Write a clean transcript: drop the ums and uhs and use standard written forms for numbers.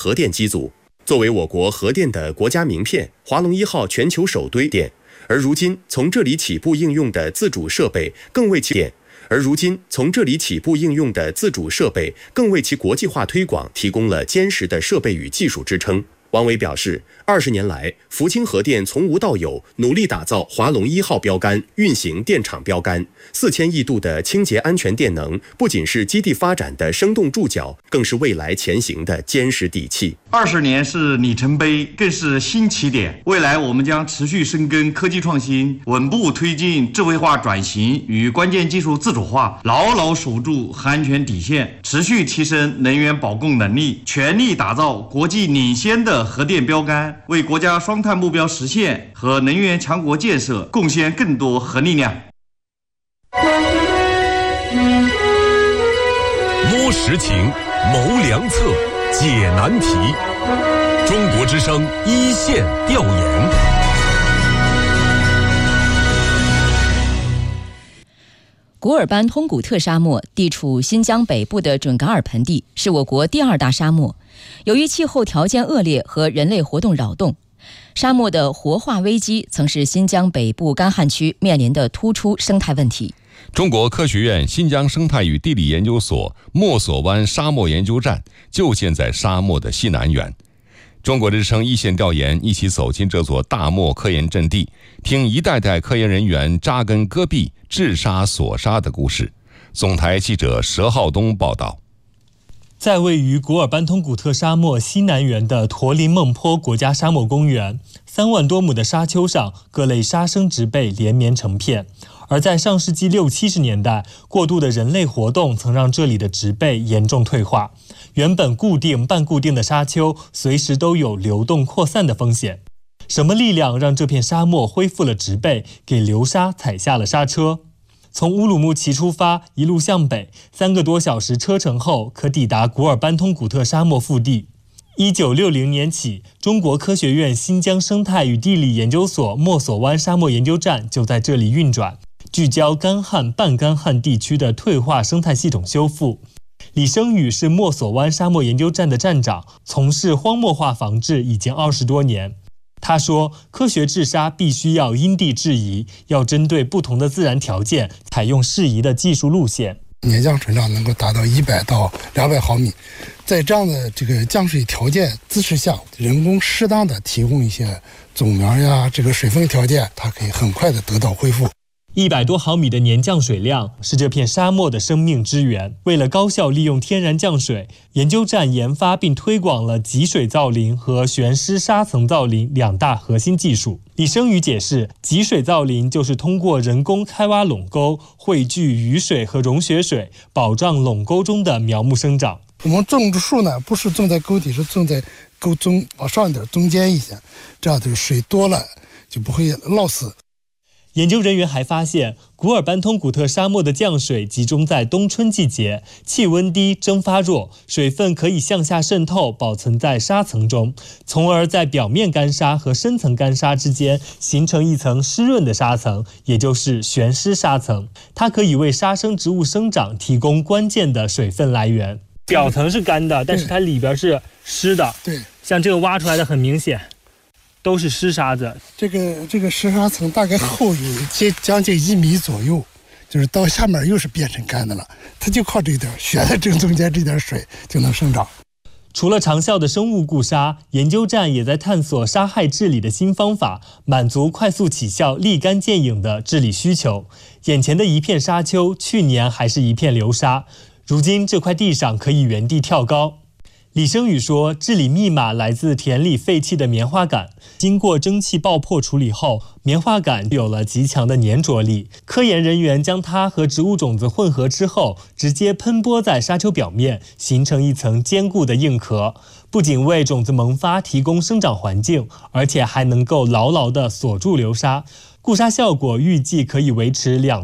核电机组。作为我国核电的国家名片，华龙1号全球首堆电，而如今从这里起步应用的自主设备更为其国际化推广提供了坚实的设备与技术支撑。王伟表示，20年来，福清核电从无到有，努力打造华龙1号标杆、运行电厂标杆。4000亿度的清洁安全电能，不仅是基地发展的生动注脚，更是未来前行的坚实底气。 20年是里程碑，更是新起点。未来我们将持续深耕科技创新，稳步推进智慧化转型与关键技术自主化，牢牢守住核安全底线，持续提升能源保供能力，全力打造国际领先的核电标杆，为国家双碳目标实现和能源强国建设贡献更多核力量。 摸实情，谋良策，解难题。中国之声一线调研。 古尔班通古特沙漠地处新疆北部的准噶尔盆地，是我国第2大沙漠。由于气候条件恶劣和人类活动扰动，沙漠的活化危机曾是新疆北部干旱区面临的突出生态问题。 中国科学院新疆生态与地理研究所莫索湾沙漠研究站就建在沙漠的西南缘。中国之声一线调研一起走进这座大漠科研阵地，听一代代科研人员扎根戈壁、治沙锁沙的故事。总台记者佘浩东报道。 在位于古尔班通古特沙漠西南缘的驼林孟坡国家沙漠公园，3万多亩的沙丘上，各类沙生植被连绵成片。而在上世纪60、70年代，过度的人类活动曾让这里的植被严重退化，原本固定、半固定的沙丘随时都有流动扩散的风险。什么力量让这片沙漠恢复了植被，给流沙踩下了刹车？从乌鲁木齐出发，一路向北，3个多小时车程后，可抵达古尔班通古特沙漠腹地。1960年起，中国科学院新疆生态与地理研究所莫索湾沙漠研究站就在这里运转，聚焦干旱、半干旱地区的退化生态系统修复。李生宇是莫索湾沙漠研究站的站长，从事荒漠化防治已经20多年。他说，科学治沙必须要因地制宜，要针对不同的自然条件，采用适宜的技术路线。 年降水量能够达到100到200毫米，在这样的这个降水条件姿势下，人工适当的提供一些种苗呀，这个水分条件，它可以很快的得到恢复。 100多毫米的年降水量是这片沙漠的生命之源。为了高效利用天然降水，研究站研发并推广了集水造林和悬施沙层造林2大核心技术。李生宇解释，集水造林就是通过人工开挖垄沟，汇聚雨水和溶雪水，保障垄沟中的苗木生长。 我们种植树呢，不是种在沟底，是种在沟中往上一点，中间一些，这样的水多了就不会涝死。 研究人员还发现，古尔班通古特沙漠的降水集中在冬春季节，气温低，蒸发弱，水分可以向下渗透，保存在沙层中，从而在表面干沙和深层干沙之间形成一层湿润的沙层，也就是悬施沙层。它可以为沙生植物生长提供关键的水分来源。表层是干的，但是它里边是湿的。 对， 像这个挖出来的很明显。都是湿沙子， 这个湿沙层大概厚有将近1米左右，就是到下面又是变成干的了，它就靠这点悬在正中间这点水就能生长。 除了长效的生物固沙，研究站也在探索沙害治理的新方法，满足快速起效、立竿见影的治理需求。眼前的一片沙丘，去年还是一片流沙，如今这块地上可以原地跳高。李生宇说，治理密码来自田里废弃的棉花杆，经过蒸汽爆破处理后，棉花杆有了极强的粘着力。科研人员将它和植物种子混合之后，直接喷播在沙丘表面，形成一层坚固的硬壳，不仅为种子萌发提供生长环境，而且还能够牢牢地锁住流沙。固沙效果预计可以维持2